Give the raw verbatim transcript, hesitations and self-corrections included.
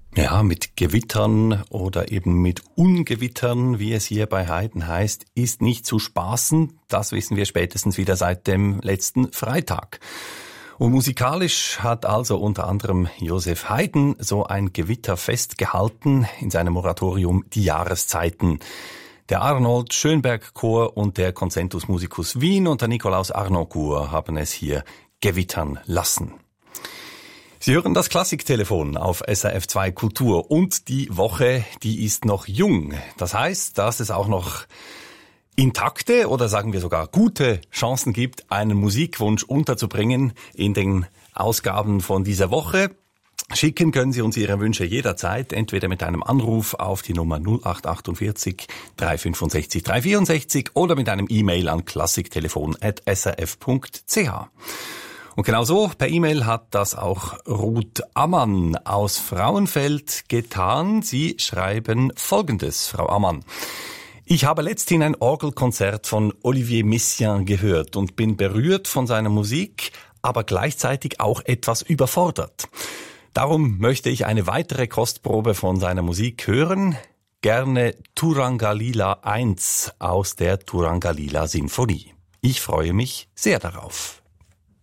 Ja, mit Gewittern oder eben mit Ungewittern, wie es hier bei Haydn heißt, ist nicht zu spaßen. Das wissen wir spätestens wieder seit dem letzten Freitag. Und musikalisch hat also unter anderem Joseph Haydn so ein Gewitter festgehalten in seinem Oratorium Die Jahreszeiten. Der Arnold Schönberg Chor und der Concentus Musicus Wien und der Nikolaus Arnoncourt haben es hier gewittern lassen. Sie hören das Klassiktelefon auf S R F zwei Kultur und die Woche, die ist noch jung. Das heißt, dass es auch noch intakte oder sagen wir sogar gute Chancen gibt, einen Musikwunsch unterzubringen in den Ausgaben von dieser Woche. Schicken können Sie uns Ihre Wünsche jederzeit, entweder mit einem Anruf auf die Nummer null acht achtundvierzig drei fünfundsechzig drei vierundsechzig oder mit einem E-Mail an klassiktelefon at s r f punkt c h. Und genau so, per E-Mail hat das auch Ruth Ammann aus Frauenfeld getan. Sie schreiben Folgendes, Frau Ammann. Ich habe letzthin ein Orgelkonzert von Olivier Messiaen gehört und bin berührt von seiner Musik, aber gleichzeitig auch etwas überfordert. Darum möchte ich eine weitere Kostprobe von seiner Musik hören. Gerne Turangalila eins aus der Turangalila Sinfonie. Ich freue mich sehr darauf.